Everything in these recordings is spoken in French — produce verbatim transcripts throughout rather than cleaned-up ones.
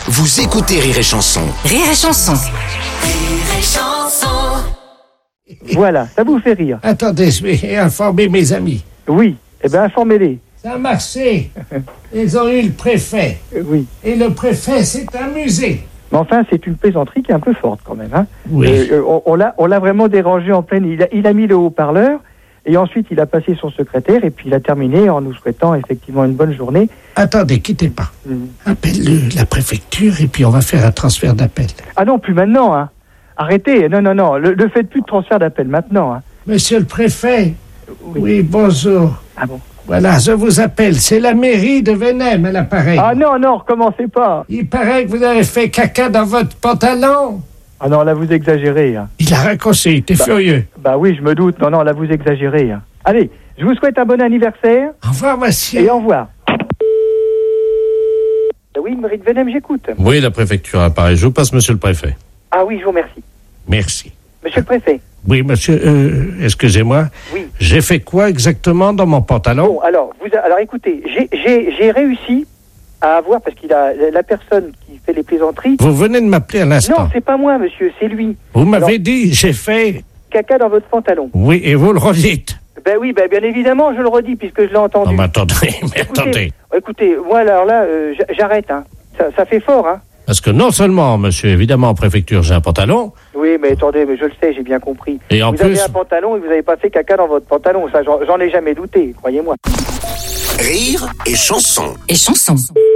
Vous écoutez Rire et Chanson. Rire et Chanson. Rire et Chanson. Voilà, ça vous fait rire. Attendez, je vais informer mes amis. Oui, eh bien informez-les. À Marseille, ils ont eu le préfet. Euh, oui. Et le préfet s'est amusé. Mais enfin, c'est une plaisanterie qui est un peu forte quand même. Hein. Oui. Euh, euh, on, on, l'a, on l'a vraiment dérangé en pleine... Il a, il a mis le haut-parleur, et ensuite il a passé son secrétaire, et puis il a terminé en nous souhaitant effectivement une bonne journée. Attendez, quittez pas. Mm. Appelle-le, la préfecture, et puis on va faire un transfert d'appel. Ah non, plus maintenant. Hein. Arrêtez, non, non, non, ne faites plus de transfert d'appel maintenant. Hein. Monsieur le préfet. Oui. Oui, bonjour. Ah bon. Voilà, je vous appelle. C'est la mairie de Venem à l'appareil. Ah non, non, recommencez pas. Il paraît que vous avez fait caca dans votre pantalon. Ah non, là vous exagérez. Hein. Il a raccroché, il était Bah. furieux. Bah oui, je me doute. Non, non, là vous exagérez. Hein. Allez, je vous souhaite un bon anniversaire, Au revoir, monsieur. et au revoir. Oui, Marie de Venem, j'écoute. Oui, la préfecture apparaît. Je vous passe, monsieur le préfet. Ah oui, je vous remercie. Merci. Monsieur le préfet. Oui, monsieur, euh, excusez-moi. Oui. J'ai fait quoi exactement dans mon pantalon? Bon, alors, vous, a- alors écoutez, j'ai, j'ai, j'ai réussi à avoir, parce qu'il a la personne qui fait les plaisanteries. Vous venez de m'appeler à l'instant. Non, c'est pas moi, monsieur, c'est lui. Vous m'avez Alors- dit, j'ai fait... Caca dans votre pantalon. Oui, et vous le redites. Ben oui, ben bien évidemment, je le redis puisque je l'ai entendu. Non, mais attendez, mais Écoutez, attendez. écoutez, moi alors là, euh, j- j'arrête. Hein. Ça, ça fait fort, hein. Parce que non seulement, monsieur, évidemment, en préfecture, j'ai un pantalon, Oui, mais attendez, mais je le sais, j'ai bien compris. et en vous plus... avez un pantalon et vous n'avez pas fait caca dans votre pantalon. Ça, j'en, j'en ai jamais douté, croyez-moi. Rire et Chanson. Et Chanson.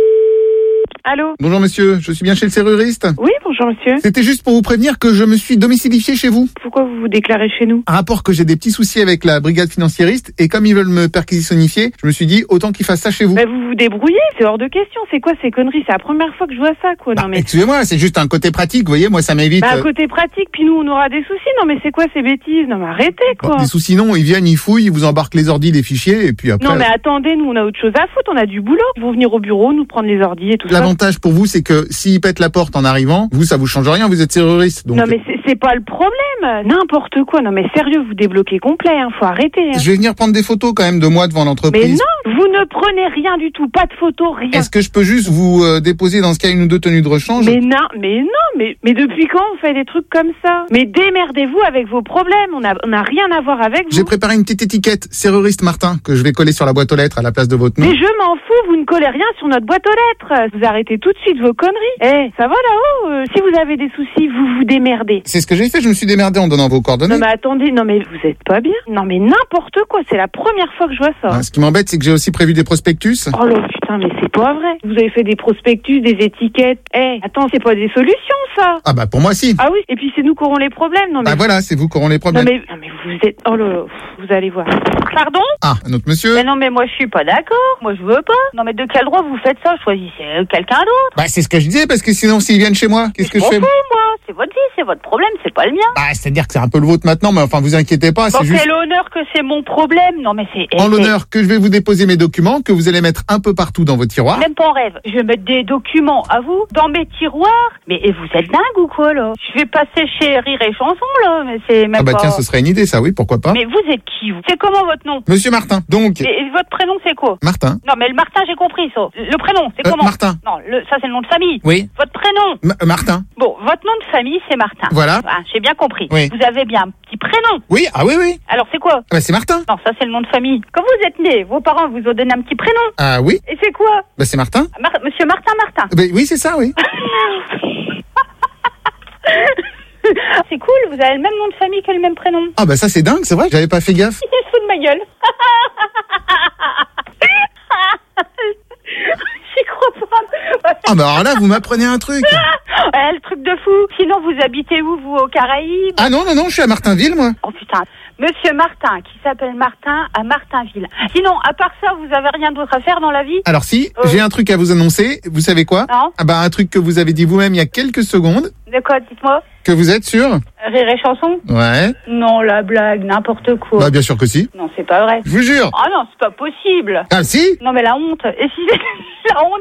Allô? Bonjour monsieur, je suis bien chez le serruriste. Oui, bonjour monsieur. C'était juste pour vous prévenir que je me suis domicilifié chez vous. Pourquoi vous vous déclarez chez nous? Un rapport que j'ai des petits soucis avec la brigade financiériste et comme ils veulent me perquisitionnifier, je me suis dit autant qu'ils fassent ça chez vous. Bah vous vous débrouillez, c'est hors de question. C'est quoi ces conneries? C'est la première fois que je vois ça, quoi. Bah, Non mais... excusez-moi, c'est juste un côté pratique, vous voyez, moi ça m'évite... Bah, euh, côté pratique, puis nous on aura des soucis. Non mais c'est quoi ces bêtises? Non mais arrêtez, bon, quoi. des soucis non, ils viennent, ils fouillent, ils vous embarquent les ordis, les fichiers et puis après... Non mais attendez, nous on a autre chose à foutre, on a du boulot. Ils vont venir au bureau, nous prendre les ordis et tout ça. L'avantage pour vous, c'est que s'ils pètent la porte en arrivant, vous, ça vous change rien, vous êtes serruriste. Donc, Non mais c'est, c'est pas le problème. N'importe quoi. Non mais sérieux, vous débloquez complet, hein. Faut arrêter, hein. je vais venir prendre des photos quand même de moi devant Mais l'entreprise. non, vous ne prenez rien du tout, pas de photos, rien. Est-ce que je peux juste vous euh, déposer dans ce cas une ou deux tenues de rechange? Mais non, mais non, mais, mais depuis quand on fait des trucs comme ça? Mais démerdez-vous avec vos problèmes, on a, on a rien à voir avec vous. J'ai préparé une petite étiquette, serruriste Martin, que je vais coller sur la boîte aux lettres à la place de votre nom. Mais je m'en fous, vous ne collez rien sur notre boîte aux lettres. Vous arrêtez tout de suite vos conneries. Eh, ça va là-haut, euh, si vous avez des soucis, vous vous démerdez. C'est ce que j'ai fait, je me suis démerdé en donnant vos coordonnées. Non mais attendez, non mais vous êtes pas bien. Non mais n'importe quoi, c'est la première fois que je vois ça. Ah, ce qui m'embête, c'est que j'ai aussi prévu des prospectus. Oh là putain, mais c'est pas vrai. Vous avez fait des prospectus, des étiquettes. Eh, attends, c'est pas des solutions ça. Ah bah pour moi si. Ah oui, et puis c'est nous qui aurons les problèmes. Non mais, Bah voilà, c'est vous qui aurez les non, problèmes. mais, non mais vous êtes... Oh là là, vous allez voir. Pardon? Ah, un autre monsieur. Mais non, mais moi je suis pas d'accord. Moi je veux pas. Non, mais de quel droit vous faites ça? Choisissez euh, quelqu'un d'autre. Bah c'est ce que je disais, parce que sinon s'ils viennent chez moi, qu'est-ce que je m'en fais? fous, moi. C'est votre vie, c'est votre problème, c'est pas le mien. Bah c'est-à-dire que c'est un peu le vôtre maintenant, mais enfin vous inquiétez pas, Bon, c'est juste quel honneur que c'est mon problème. Non, mais c'est... en eh, l'honneur que je vais vous déposer mes documents, que vous allez mettre un peu partout dans vos tiroirs. Même pas en rêve. Je vais mettre des documents à vous dans mes tiroirs. Mais et vous êtes dingue ou quoi, là? Je vais passer chez Rire et Chanson, là. Mais c'est même Ah bah pas... tiens, ce serait une idée ça, oui, pourquoi pas. Mais vous êtes qui, vous? C'est comment votre nom? Monsieur Martin, donc... Et, et votre prénom, c'est quoi? Martin. Non, mais le Martin, j'ai compris, ça. Le prénom, c'est Euh, comment? Martin. Non, le, ça, c'est le nom de famille. Oui. Votre prénom? Ma- Martin. Bon, votre nom de famille, c'est Martin. Voilà. Ah, j'ai bien compris. Oui. Vous avez bien un petit prénom. Oui, ah oui, oui. Alors, c'est quoi? Ah bah c'est Martin. Non, ça, c'est le nom de famille. Quand vous êtes né, vos parents vous ont donné un petit prénom. Ah oui, Et c'est quoi? bah c'est Martin. Mar- Monsieur Martin Martin. Bah, oui, c'est ça, oui. C'est cool, vous avez le même nom de famille que le même prénom. Ah bah ça c'est dingue, c'est vrai, j'avais pas fait gaffe. Il se fout de ma gueule. J'y crois pas. Ah bah alors là, vous m'apprenez un truc. Ouais, le truc de fou. Sinon, vous habitez où, vous, aux Caraïbes? Ah non, non, non, je suis à Martinville, moi. Oh putain. Monsieur Martin, qui s'appelle Martin, à Martinville. Sinon, à part ça, vous avez rien d'autre à faire dans la vie? Alors si, Euh. j'ai un truc à vous annoncer, vous savez quoi? Non. Ah bah un truc que vous avez dit vous-même il y a quelques secondes, De quoi, dites-moi? que vous êtes sûr? Rire et Chanson? Ouais. Non, la blague, n'importe quoi. Bah bien sûr que si. Non, c'est pas vrai. Je vous jure. Ah non, c'est pas possible. Ah si? Non, mais la honte. Et si la honte...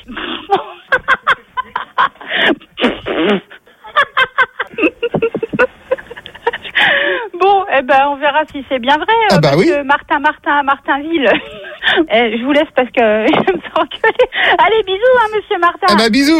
Bon, eh ben, on verra si c'est bien vrai. Ah euh, bah parce oui. que Martin, Martin, à Martinville. Eh, je vous laisse parce que je me sens engueuler. Allez, bisous, hein, monsieur Martin. Ah bah bisous.